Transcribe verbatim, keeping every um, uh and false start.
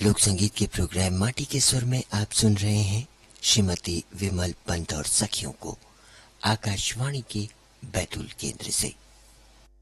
लोक संगीत के प्रोग्राम माटी के स्वर में आप सुन रहे हैं श्रीमती विमल पंत और सखियों को आकाशवाणी के बैतूल केंद्र से।